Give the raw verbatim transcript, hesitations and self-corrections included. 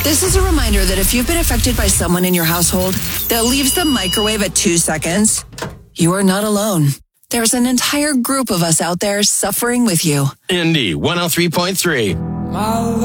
This is a reminder that if you've been affected by someone in your household that leaves the microwave at two seconds, you are not alone. There's an entire group of us out there suffering with you. Indy one oh three point three.